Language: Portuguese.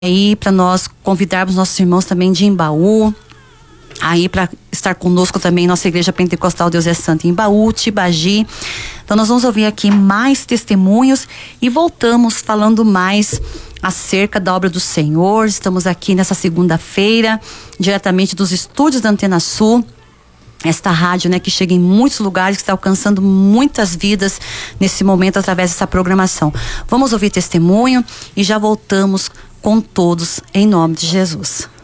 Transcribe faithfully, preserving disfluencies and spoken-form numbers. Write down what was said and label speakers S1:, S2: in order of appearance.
S1: aí para nós convidarmos nossos irmãos também de Embaú, aí para estar conosco também nossa Igreja Pentecostal Deus é Santo em Embaú, Tibagi. Então nós vamos ouvir aqui mais testemunhos e voltamos falando mais acerca da obra do Senhor. Estamos aqui nessa segunda-feira, diretamente dos estúdios da Antena Sul. Esta rádio, né, que chega em muitos lugares, que está alcançando muitas vidas nesse momento através dessa programação. Vamos ouvir testemunho e já voltamos com todos em nome de Jesus.